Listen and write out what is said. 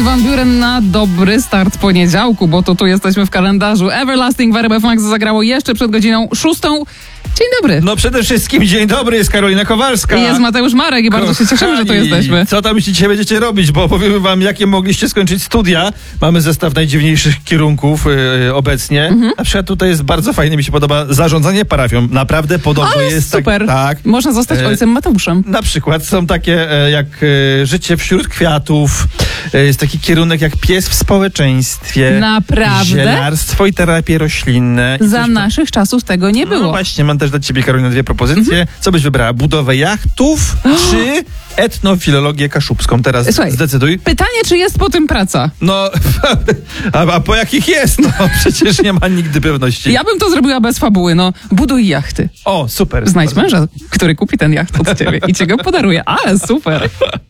Van Buren na dobry start poniedziałku, bo to tu jesteśmy w kalendarzu. Everlasting w RMF Max zagrało jeszcze przed godziną 6. Dzień dobry. No przede wszystkim dzień dobry, jest Karolina Kowalska. I jest Mateusz Marek i bardzo się cieszymy, że tu jesteśmy. Co tam dzisiaj będziecie robić, bo powiemy wam, jakie mogliście skończyć studia. Mamy zestaw najdziwniejszych kierunków obecnie. Na przykład tutaj jest bardzo fajnie, mi się podoba zarządzanie parafią. Naprawdę podobno Ale jest super. Tak. Można zostać ojcem Mateuszem. Na przykład są takie jak życie wśród kwiatów. Jest taki kierunek jak pies w społeczeństwie. Naprawdę? Zielarstwo i terapie roślinne. Za naszych czasów tego nie było. No właśnie, mam też dla ciebie, Karolina, dwie propozycje. Co byś wybrała? Budowę jachtów czy etnofilologię kaszubską? Teraz Słuchaj, zdecyduj. Pytanie, czy jest po tym praca? No, a po jakich jest? No, przecież nie ma nigdy pewności. Ja bym to zrobiła bez fabuły, no. Buduj jachty. O, super. Znajdź męża, który kupi ten jacht od ciebie i ci go podaruje. Ale super.